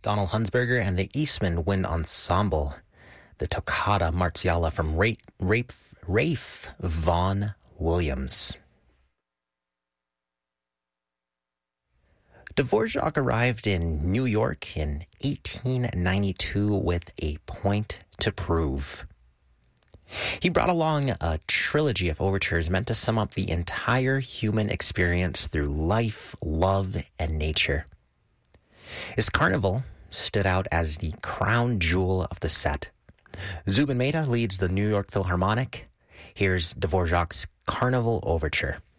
Donald Hunsberger and the Eastman Wind Ensemble, the Toccata Marziale from Rafe Vaughan Williams. Dvorak arrived in New York in 1892 with a point to prove. He brought along a trilogy of overtures meant to sum up the entire human experience through life, love, and nature. His Carnival stood out as the crown jewel of the set. Zubin Mehta leads the New York Philharmonic. Here's Dvorak's Carnival Overture.